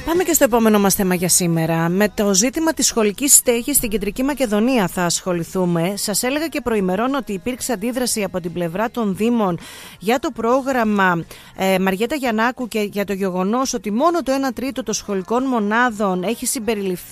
Πάμε και στο επόμενο μας θέμα για σήμερα. Με το ζήτημα της σχολικής στέγης στην Κεντρική Μακεδονία θα ασχοληθούμε. Σας έλεγα και προημερών ότι υπήρξε αντίδραση από την πλευρά των Δήμων για το πρόγραμμα Μαριέτα Γιαννάκου και για το γεγονός ότι μόνο το 1 τρίτο των σχολικών μονάδων έχει συμπεριληφθεί